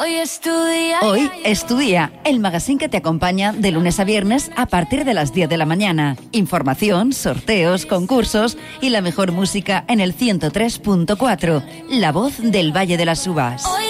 Hoy es tu día, el magazine que te acompaña de lunes a viernes a partir de las 10 de la mañana. Información, sorteos, concursos y la mejor música en el 103.4, La Voz del Valle de las Uvas.